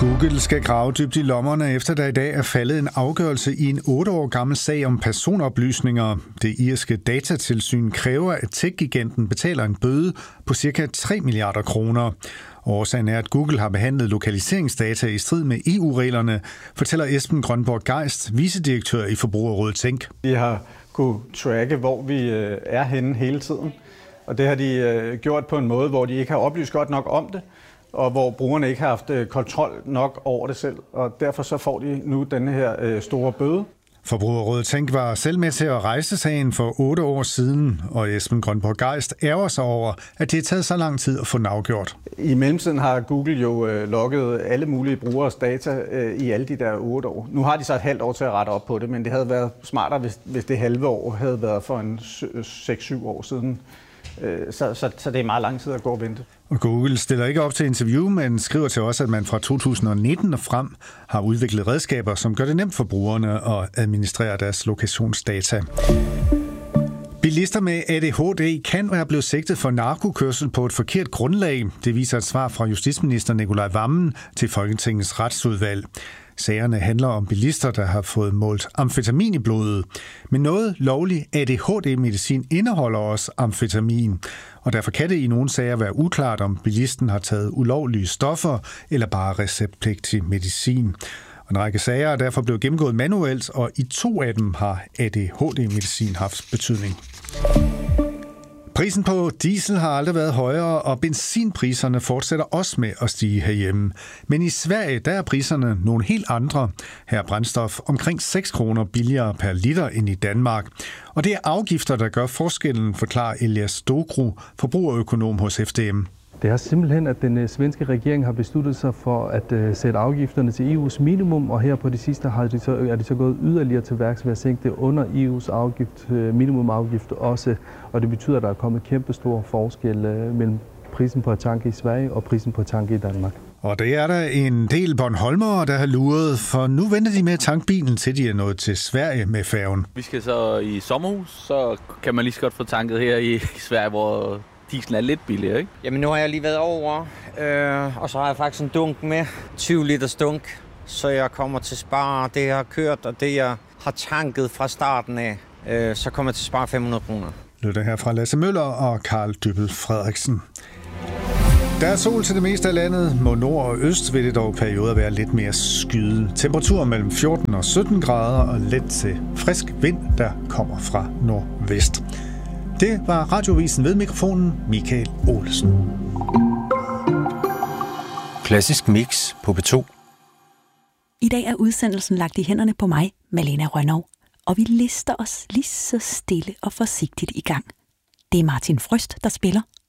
Google skal grave dybt i lommerne, efter der i dag er faldet en afgørelse i en 8 år gammel sag om personoplysninger. Det irske datatilsyn kræver, at tech-giganten betaler en bøde på ca. 3 milliarder kroner. Årsagen er, at Google har behandlet lokaliseringsdata i strid med EU-reglerne, fortæller Esben Grønborg Geist, vicedirektør i Forbrugerrådet Tænk. De har kunne tracke, hvor vi er henne hele tiden, og det har de gjort på en måde, hvor de ikke har oplyst godt nok om det, og hvor brugerne ikke har haft kontrol nok over det selv, og derfor så får de nu denne her store bøde. Forbrugerrådet Tænk var selv med til at rejse sagen for 8 år siden, og Esben Grønborg Geist ærger sig over, at det har taget så lang tid at få den afgjort. I mellemtiden har Google jo logget alle mulige brugeres data i alle de der 8 år. Nu har de så et halvt år til at rette op på det, men det havde været smartere, hvis det halve år havde været for en 6-7 år siden. Så det er meget lang tid at gå og vente. Og Google stiller ikke op til interview, men skriver til os, at man fra 2019 og frem har udviklet redskaber, som gør det nemt for brugerne at administrere deres lokationsdata. Bilister med ADHD kan være blevet sigtet for narkokørsel på et forkert grundlag. Det viser et svar fra justitsminister Nicolai Wammen til Folketingets retsudvalg. Sagerne handler om bilister, der har fået målt amfetamin i blodet. Men noget lovlig ADHD-medicin indeholder også amfetamin, og derfor kan det i nogle sager være uklart, om bilisten har taget ulovlige stoffer eller bare receptpligtig medicin. Og en række sager er derfor blevet gennemgået manuelt, og i 2 af dem har ADHD-medicin haft betydning. Prisen på diesel har aldrig været højere, og benzinpriserne fortsætter også med at stige herhjemme. Men i Sverige, der er priserne nogle helt andre. Her er brændstof omkring 6 kroner billigere per liter end i Danmark. Og det er afgifter, der gør forskellen, forklarer Elias Stokro, forbrugerøkonom hos FDM. Det er simpelthen, at den svenske regering har besluttet sig for at sætte afgifterne til EU's minimum, og her på det sidste er de så gået yderligere til værks ved at sænke det under EU's minimumafgift også. Og det betyder, at der er kommet kæmpestor forskel mellem prisen på at tanke i Sverige og prisen på at tanke i Danmark. Og det er der en del Bornholmere, der har luret, for nu venter de med at tanke bilen, til de er nået til Sverige med færgen. Vi skal så i sommerhus, så kan man lige så godt få tanket her i Sverige, hvor diesel er lidt billigere, ikke? Jamen nu har jeg lige været over, og så har jeg faktisk en dunk med, 20 liters dunk, så jeg kommer til at spare det, jeg har kørt, og det, jeg har tanket fra starten af, så kommer jeg til at spare 500 kroner. Lytter her fra Lasse Møller og Karl Dybbel Frederiksen. Der er sol til det meste af landet. Mod nord og øst vil det dog perioder være lidt mere skyet. Temperaturer mellem 14 og 17 grader og let til frisk vind, der kommer fra nordvest. Det var Radiovisen ved mikrofonen Michael Olsen. Klassisk mix på P2. I dag er udsendelsen lagt i hænderne på mig, Malene Rønnow, og vi lister os lige så stille og forsigtigt i gang. Det er Martin Frøst, der spiller,